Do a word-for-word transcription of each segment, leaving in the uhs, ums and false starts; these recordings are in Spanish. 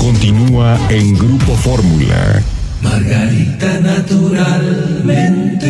continúa en Grupo Fórmula. Margarita naturalmente.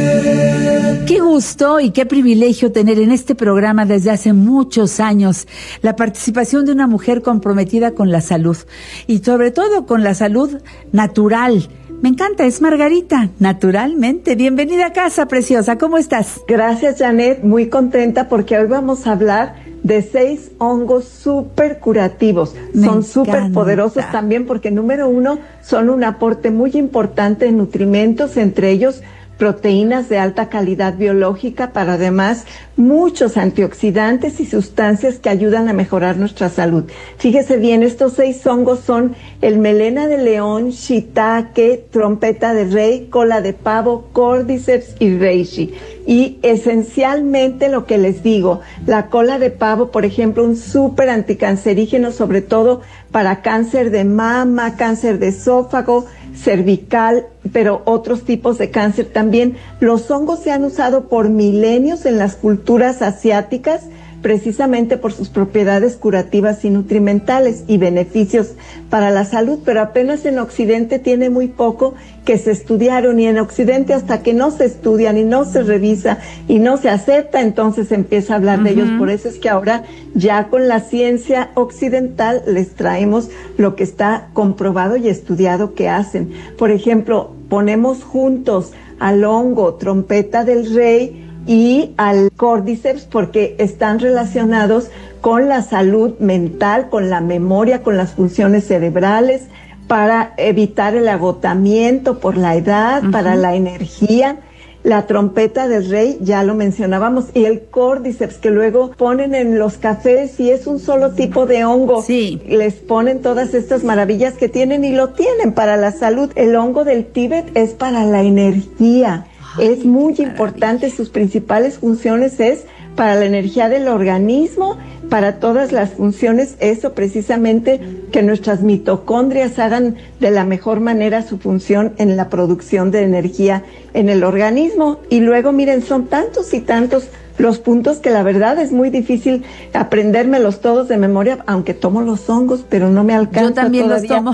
Qué gusto y qué privilegio tener en este programa desde hace muchos años la participación de una mujer comprometida con la salud y sobre todo con la salud natural. Me encanta, es Margarita, naturalmente. Bienvenida a casa, preciosa. ¿Cómo estás? Gracias, Janet. Muy contenta porque hoy vamos a hablar de seis hongos súper curativos. Me son súper poderosos también porque, número uno, son un aporte muy importante de nutrimentos, entre ellos proteínas de alta calidad biológica, para además muchos antioxidantes y sustancias que ayudan a mejorar nuestra salud. Fíjese bien, estos seis hongos son el melena de león, shiitake, trompeta de rey, cola de pavo, cordyceps y reishi. Y esencialmente lo que les digo, la cola de pavo, por ejemplo, un súper anticancerígeno, sobre todo para cáncer de mama, cáncer de esófago, cervical, pero otros tipos de cáncer también. Los hongos se han usado por milenios en las culturas asiáticas, precisamente por sus propiedades curativas y nutrimentales y beneficios para la salud, pero apenas en Occidente tiene muy poco que se estudiaron, y en Occidente hasta que no se estudian y no se revisa y no se acepta, entonces se empieza a hablar uh-huh. de ellos. Por eso es que ahora ya con la ciencia occidental les traemos lo que está comprobado y estudiado que hacen. Por ejemplo, ponemos juntos al hongo trompeta del rey y al cordyceps porque están relacionados con la salud mental, con la memoria, con las funciones cerebrales, para evitar el agotamiento por la edad, uh-huh. para la energía. La trompeta del rey, ya lo mencionábamos, y el cordyceps, que luego ponen en los cafés y es un solo tipo de hongo. Sí. Les ponen todas estas maravillas que tienen y lo tienen para la salud. El hongo del Tíbet es para la energía. Ay, es muy importante, sus principales funciones es para la energía del organismo, para todas las funciones, eso precisamente, que nuestras mitocondrias hagan de la mejor manera su función en la producción de energía en el organismo. Y luego, miren, son tantos y tantos los puntos que la verdad es muy difícil aprendérmelos todos de memoria, aunque tomo los hongos, pero no me alcanza. Yo también todavía. los tomo.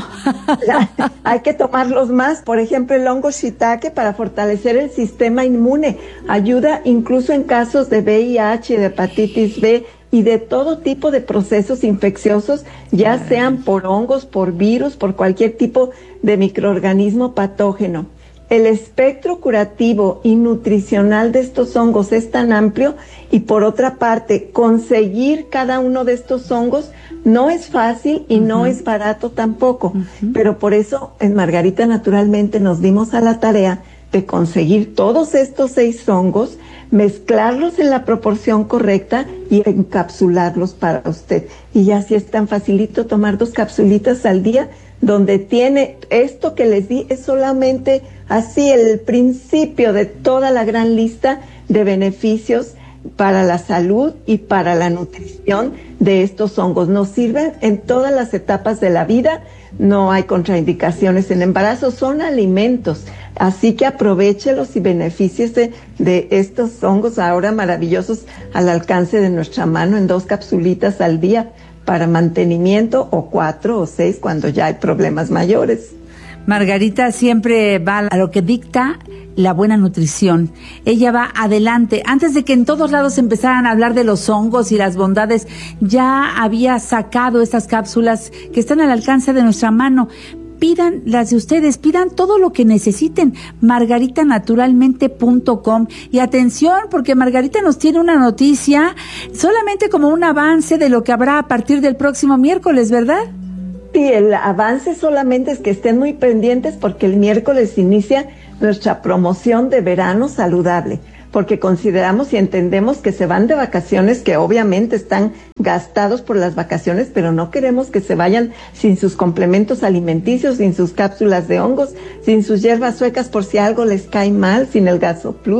Hay que tomarlos más. Por ejemplo, el hongo shiitake para fortalecer el sistema inmune. Ayuda incluso en casos de V I H, de hepatitis B y de todo tipo de procesos infecciosos, ya sean por hongos, por virus, por cualquier tipo de microorganismo patógeno. El espectro curativo y nutricional de estos hongos es tan amplio, y por otra parte, conseguir cada uno de estos hongos no es fácil y uh-huh. no es barato tampoco. Uh-huh. Pero por eso en Margarita naturalmente nos dimos a la tarea de conseguir todos estos seis hongos, mezclarlos en la proporción correcta y encapsularlos para usted. Y ya si es tan facilito tomar dos capsulitas al día, donde tiene esto que les di, es solamente así el principio de toda la gran lista de beneficios para la salud y para la nutrición de estos hongos. Nos sirven en todas las etapas de la vida, no hay contraindicaciones en embarazo, son alimentos, así que aprovéchelos y benefíciese de estos hongos ahora maravillosos al alcance de nuestra mano en dos capsulitas al día para mantenimiento, o cuatro o seis cuando ya hay problemas mayores. Margarita siempre va a lo que dicta la buena nutrición. Ella va adelante. Antes de que en todos lados empezaran a hablar de los hongos y las bondades, ya había sacado estas cápsulas que están al alcance de nuestra mano. Pidan las de ustedes, pidan todo lo que necesiten, margarita naturalmente punto com. Y atención, porque Margarita nos tiene una noticia, solamente como un avance de lo que habrá a partir del próximo miércoles, ¿verdad? Sí, el avance solamente es que estén muy pendientes, porque el miércoles inicia nuestra promoción de verano saludable, porque consideramos y entendemos que se van de vacaciones, que obviamente están gastados por las vacaciones, pero no queremos que se vayan sin sus complementos alimenticios, sin sus cápsulas de hongos, sin sus hierbas suecas por si algo les cae mal, sin el Gaso Plus,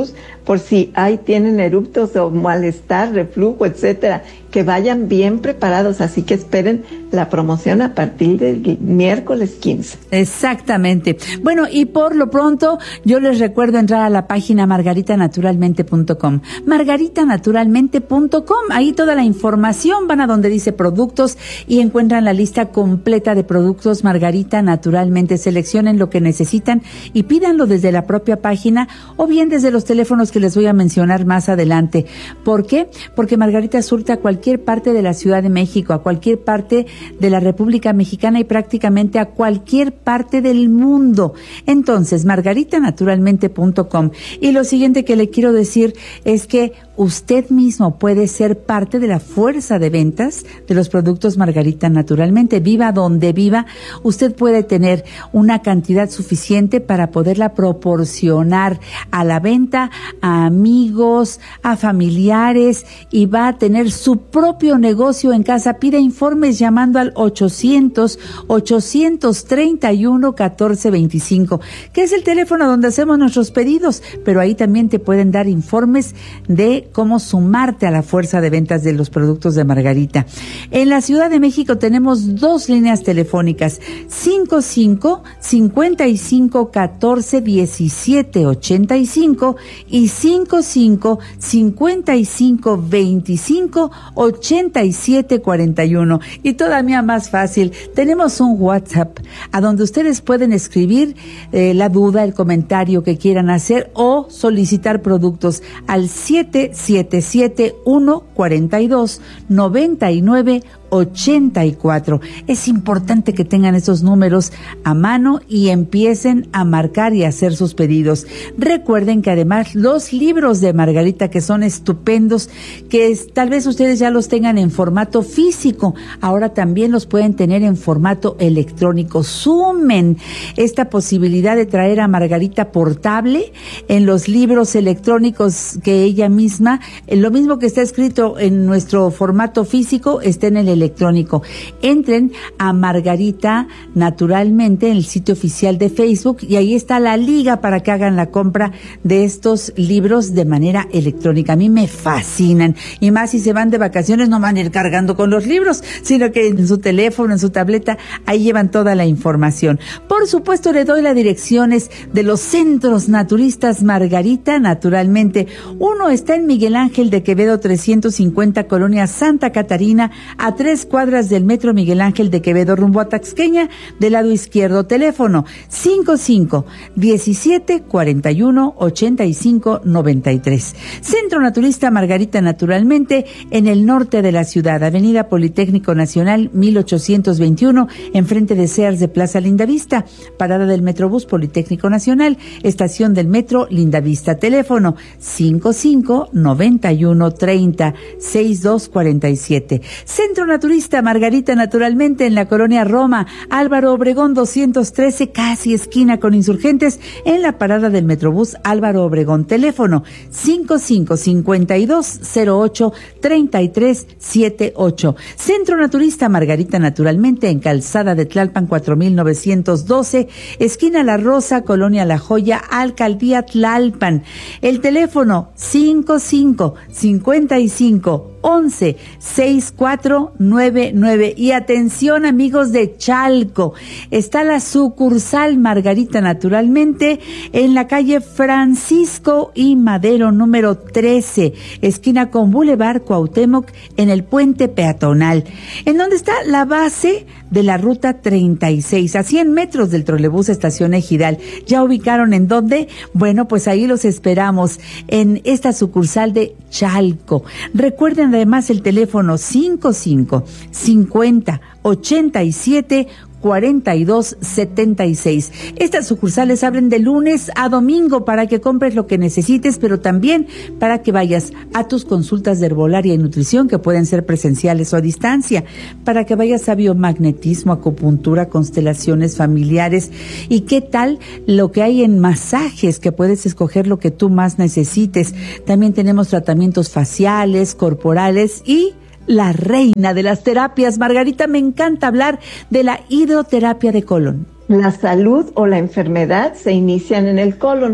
por si ahí tienen eructos o malestar, reflujo, etcétera, que vayan bien preparados, así que esperen la promoción a partir del miércoles quince. Exactamente. Bueno, y por lo pronto yo les recuerdo entrar a la página margarita naturalmente punto com. margarita naturalmente punto com. Ahí toda la información, van a donde dice productos y encuentran la lista completa de productos Margarita Naturalmente. Seleccionen lo que necesitan y pídanlo desde la propia página o bien desde los teléfonos que les voy a mencionar más adelante. ¿Por qué? Porque Margarita surte a cualquier parte de la Ciudad de México, a cualquier parte de la República Mexicana y prácticamente a cualquier parte del mundo. Entonces, margarita naturalmente punto com. Y lo siguiente que le quiero decir es que usted mismo puede ser parte de la fuerza de ventas de los productos Margarita Naturalmente. Viva donde viva, usted puede tener una cantidad suficiente para poderla proporcionar a la venta a amigos, a familiares, y va a tener su propio negocio en casa. Pida informes llamando al ochocientos, ochocientos treinta y uno, catorce veinticinco, que es el teléfono donde hacemos nuestros pedidos, pero ahí también te pueden dar informes de cómo sumarte a la fuerza de ventas de los productos de Margarita. En la Ciudad de México tenemos dos líneas telefónicas, cinco cinco, cincuenta y cinco, catorce, diecisiete, ochenta y cinco y cinco cinco, cincuenta y cinco, veinticinco, ochenta y siete, cuarenta y uno. Y todavía más fácil, tenemos un WhatsApp a donde ustedes pueden escribir eh, la duda, el comentario que quieran hacer o solicitar productos al siete siete siete, uno, cuarenta y dos, noventa y nueve, ochenta y cuatro. Es importante que tengan esos números a mano y empiecen a marcar y a hacer sus pedidos. Recuerden que además los libros de Margarita, que son estupendos, que es, tal vez ustedes ya los tengan en formato físico, ahora también los pueden tener en formato electrónico. Sumen esta posibilidad de traer a Margarita portable en los libros electrónicos que ella misma, lo mismo que está escrito en nuestro formato físico, está en el electrónico. Entren a Margarita Naturalmente en el sitio oficial de Facebook y ahí está la liga para que hagan la compra de estos libros de manera electrónica. A mí me fascinan, y más si se van de vacaciones, no van a ir cargando con los libros, sino que en su teléfono, en su tableta, ahí llevan toda la información. Por supuesto, le doy las direcciones de los centros naturistas Margarita Naturalmente. Uno está en Miguel Ángel de Quevedo trescientos cincuenta, Colonia Santa Catarina, a tres cuadras del Metro Miguel Ángel de Quevedo rumbo a Taxqueña, del lado izquierdo. Teléfono cinco cinco, diecisiete, cuarenta y uno, ochenta y cinco, noventa y tres. Centro Naturista Margarita Naturalmente en el norte de la ciudad, Avenida Politécnico Nacional mil ochocientos veintiuno, enfrente de Sears de Plaza Lindavista, parada del Metrobús Politécnico Nacional, estación del Metro Lindavista. Teléfono cinco cinco, noventa y uno, treinta, sesenta y dos cuarenta y siete. Centro Naturista Margarita Naturalmente en la colonia Roma, Álvaro Obregón doscientos trece, casi esquina con Insurgentes, en la parada del Metrobús Álvaro Obregón. Teléfono cinco cinco, cincuenta y dos, cero ocho, treinta y tres, setenta y ocho. Centro Naturista Margarita Naturalmente en Calzada de Tlalpan cuatro mil novecientos doce, esquina La Rosa, colonia La Joya, Alcaldía Tlalpan. El teléfono cinco cinco, cincuenta y cinco, once, sesenta y cuatro noventa y nueve. Y atención, amigos de Chalco, está la sucursal Margarita Naturalmente en la calle Francisco y Madero número trece, esquina con Boulevard Cuauhtémoc, en el puente peatonal, en donde está la base de la ruta treinta y seis, a cien metros del trolebús Estación Ejidal. ¿Ya ubicaron en dónde? Bueno, pues ahí los esperamos en esta sucursal de Chalco. Recuerden además el teléfono cinco cinco, cincuenta, ochenta y siete, cuarenta y dos, setenta y seis. Estas sucursales abren de lunes a domingo para que compres lo que necesites, pero también para que vayas a tus consultas de herbolaria y nutrición, que pueden ser presenciales o a distancia, para que vayas a biomagnetismo, acupuntura, constelaciones familiares. ¿Y qué tal lo que hay en masajes, que puedes escoger lo que tú más necesites? También tenemos tratamientos faciales, corporales y la reina de las terapias. Margarita, me encanta hablar de la hidroterapia de colon. La salud o la enfermedad se inician en el colon,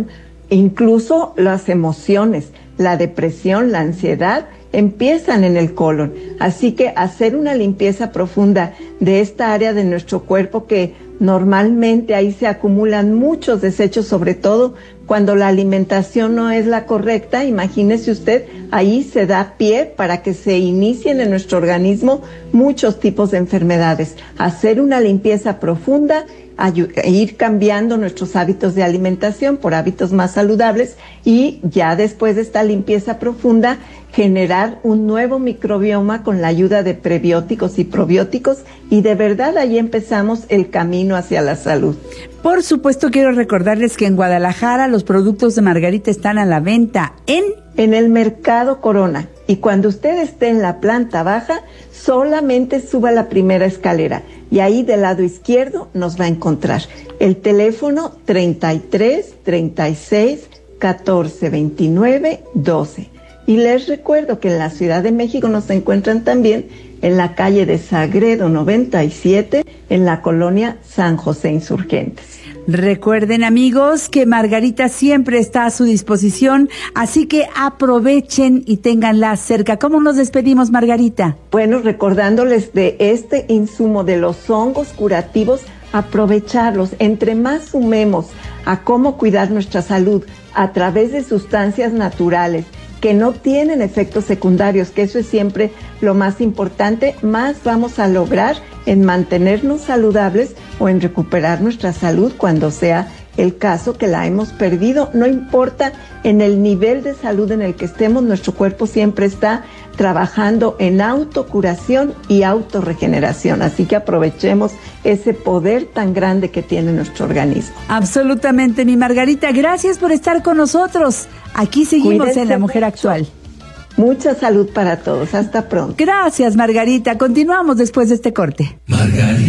incluso las emociones, la depresión, la ansiedad, empiezan en el colon. Así que hacer una limpieza profunda de esta área de nuestro cuerpo, que normalmente ahí se acumulan muchos desechos, sobre todo cuando la alimentación no es la correcta. Imagínese usted, ahí se da pie para que se inicien en nuestro organismo muchos tipos de enfermedades. Hacer una limpieza profunda, ir cambiando nuestros hábitos de alimentación por hábitos más saludables, y ya después de esta limpieza profunda generar un nuevo microbioma con la ayuda de prebióticos y probióticos, y de verdad ahí empezamos el camino hacia la salud. Por supuesto, quiero recordarles que en Guadalajara los productos de Margarita están a la venta en... En el Mercado Corona. Y cuando usted esté en la planta baja, solamente suba la primera escalera y ahí del lado izquierdo nos va a encontrar. El teléfono treinta y tres, treinta y seis, catorce, veintinueve, doce. Y les recuerdo que en la Ciudad de México nos encuentran también en la calle de Sagredo noventa y siete, en la colonia San José Insurgentes. Recuerden, amigos, que Margarita siempre está a su disposición, así que aprovechen y ténganla cerca. ¿Cómo nos despedimos, Margarita? Bueno, recordándoles de este insumo de los hongos curativos, aprovecharlos. Entre más sumemos a cómo cuidar nuestra salud a través de sustancias naturales que no tienen efectos secundarios, que eso es siempre lo más importante, más vamos a lograr en mantenernos saludables o en recuperar nuestra salud cuando sea el caso que la hemos perdido. No importa en el nivel de salud en el que estemos, nuestro cuerpo siempre está trabajando en autocuración y autorregeneración. Así que aprovechemos ese poder tan grande que tiene nuestro organismo. Absolutamente, mi Margarita. Gracias por estar con nosotros. Aquí seguimos Cuídense en La Mujer mucho. Actual. Mucha salud para todos. Hasta pronto. Gracias, Margarita. Continuamos después de este corte. Margarita.